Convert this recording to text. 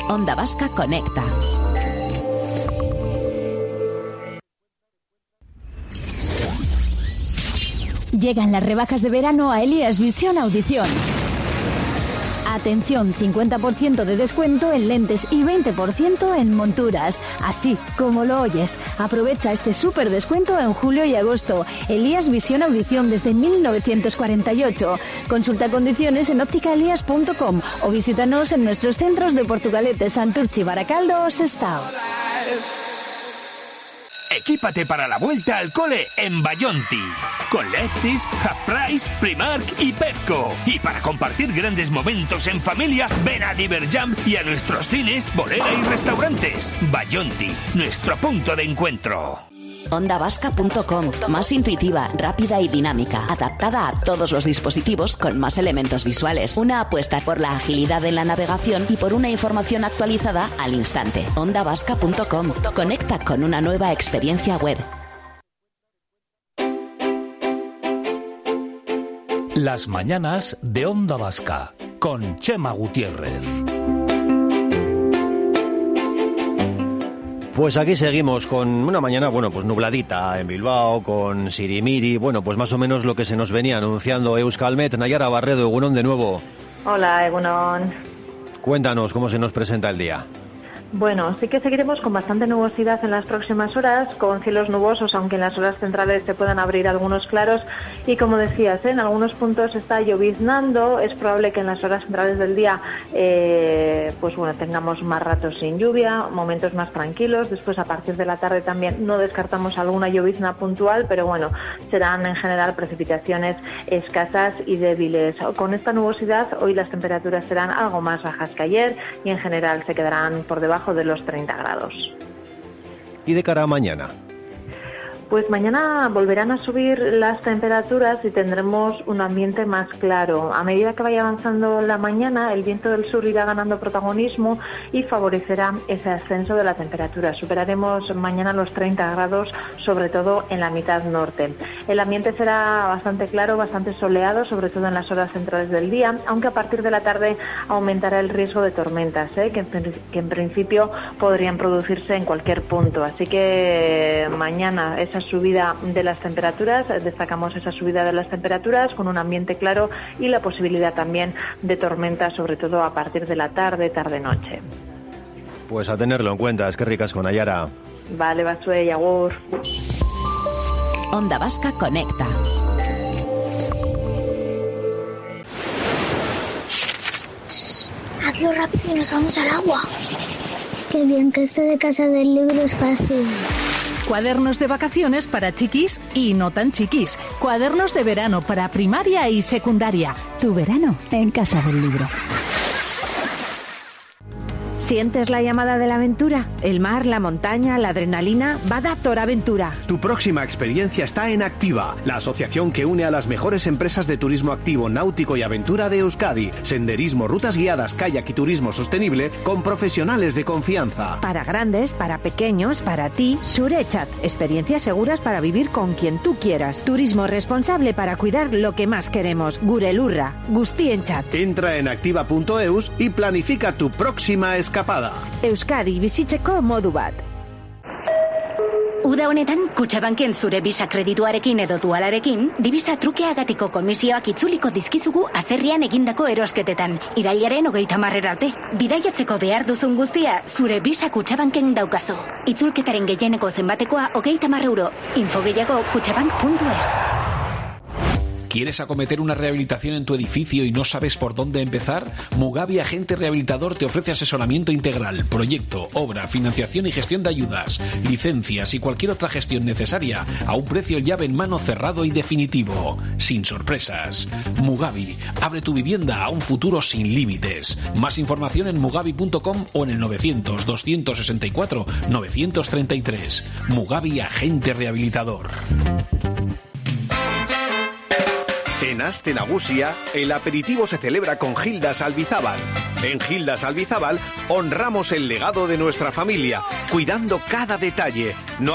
Onda Vasca conecta. Llegan las rebajas de verano a Elías Visión Audición. Atención, 50% de descuento en lentes y 20% en monturas. Así como lo oyes. Aprovecha este súper descuento en julio y agosto. Elías Visión Audición desde 1948. Consulta condiciones en ópticaelías.com o visítanos en nuestros centros de Portugalete, Santurchi, Baracaldo o Sestao. Equípate para la vuelta al cole en Bayonti. Con Lefties, Half Price, Primark y Pepco. Y para compartir grandes momentos en familia, ven a Diverjam y a nuestros cines, bolera y restaurantes. Bayonti, nuestro punto de encuentro. Ondavasca.com, más intuitiva, rápida y dinámica, adaptada a todos los dispositivos con más elementos visuales. Una apuesta por la agilidad en la navegación y por una información actualizada al instante. Ondavasca.com, conecta con una nueva experiencia web. Las mañanas de Onda Vasca, con Chema Gutiérrez. Pues aquí seguimos con una mañana, bueno, pues nubladita en Bilbao, con sirimiri, bueno, pues más o menos lo que se nos venía anunciando Euskalmet. Nayara Barredo, Egunon de nuevo. Hola, Egunon. Cuéntanos cómo se nos presenta el día. Bueno, sí que seguiremos con bastante nubosidad en las próximas horas, con cielos nubosos, aunque en las horas centrales se puedan abrir algunos claros. Y como decías, en algunos puntos está lloviznando. Es probable que en las horas centrales del día pues bueno, tengamos más ratos sin lluvia, momentos más tranquilos. Después, a partir de la tarde, también no descartamos alguna llovizna puntual, pero bueno, serán en general precipitaciones escasas y débiles. Con esta nubosidad, hoy las temperaturas serán algo más bajas que ayer y en general se quedarán por debajo de los 30 grados. ¿Y de cara a mañana? Pues mañana volverán a subir las temperaturas y tendremos un ambiente más claro. A medida que vaya avanzando la mañana, el viento del sur irá ganando protagonismo y favorecerá ese ascenso de la temperatura. Superaremos mañana los 30 grados, sobre todo en la mitad norte. El ambiente será bastante claro, bastante soleado, sobre todo en las horas centrales del día, aunque a partir de la tarde aumentará el riesgo de tormentas, que en principio podrían producirse en cualquier punto. Así que mañana esa subida de las temperaturas, destacamos esa subida de las temperaturas con un ambiente claro y la posibilidad también de tormentas, sobre todo a partir de la tarde-noche. Pues a tenerlo en cuenta, es que ricas con Nayara. Vale, Basue y agur. Onda Vasca conecta. Hazlo rápido y nos vamos al agua. Qué bien, que este de casa del libro es fácil. Cuadernos de vacaciones para chiquis y no tan chiquis. Cuadernos de verano para primaria y secundaria. Tu verano en Casa del Libro. ¿Sientes la llamada de la aventura? El mar, la montaña, la adrenalina. Bada Toraventura. Tu próxima experiencia está en Activa, la asociación que une a las mejores empresas de turismo activo, náutico y aventura de Euskadi. Senderismo, rutas guiadas, kayak y turismo sostenible con profesionales de confianza. Para grandes, para pequeños, para ti, Surechat. Experiencias seguras para vivir con quien tú quieras. Turismo responsable para cuidar lo que más queremos. Gurelurra, Guztienchat. Entra en activa.eus y planifica tu próxima escapada. Euskadi bizitzeko modu bat. Uda honetan, Kutxabanken zure bisa kredituarekin edo dualarekin, divisa trukeagatiko komisioak itzuliko dizkizugu azerrian egindako erosketetan. Irailaren 30 arte. Bidaiatzeko behar duzun guztia, zure bisa Kutxabanken daukazu. Itzulketaren gehieneko zenbatekoa 30 euro. Info gehiago kutxabank.es. ¿Quieres acometer una rehabilitación en tu edificio y no sabes por dónde empezar? Mugavi Agente Rehabilitador te ofrece asesoramiento integral, proyecto, obra, financiación y gestión de ayudas, licencias y cualquier otra gestión necesaria a un precio llave en mano cerrado y definitivo, sin sorpresas. Mugavi, abre tu vivienda a un futuro sin límites. Más información en mugavi.com o en el 900 264 933. Mugavi Agente Rehabilitador. En Aste Nagusia, el aperitivo se celebra con Gildas Albizábal. En Gildas Albizábal honramos el legado de nuestra familia, cuidando cada detalle. No